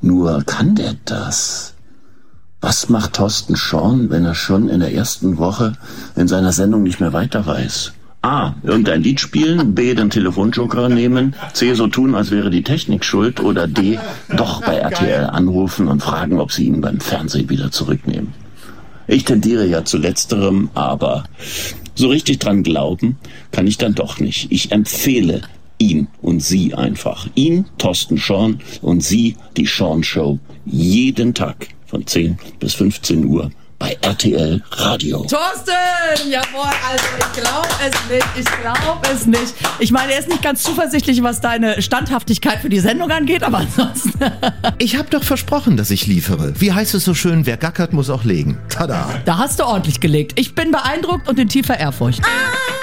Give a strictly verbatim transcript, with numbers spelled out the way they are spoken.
Nur kann der das? Was macht Thorsten Schorn, wenn er schon in der ersten Woche in seiner Sendung nicht mehr weiter weiß? A. Irgendein Lied spielen, B. den Telefonjoker nehmen, C. so tun, als wäre die Technik schuld oder D. doch bei R T L anrufen und fragen, ob sie ihn beim Fernsehen wieder zurücknehmen. Ich tendiere ja zu letzterem, aber so richtig dran glauben kann ich dann doch nicht. Ich empfehle ihn und sie einfach. Ihn, Thorsten Schorn, und sie, die Schorn Show, jeden Tag von zehn bis fünfzehn Uhr bei R T L Radio. Thorsten! Jawohl, also ich glaube es nicht, ich glaube es nicht. Ich meine, er ist nicht ganz zuversichtlich, was deine Standhaftigkeit für die Sendung angeht, aber ansonsten... Ich habe doch versprochen, dass ich liefere. Wie heißt es so schön, wer gackert, muss auch legen. Tada! Da hast du ordentlich gelegt. Ich bin beeindruckt und in tiefer Ehrfurcht. Ah!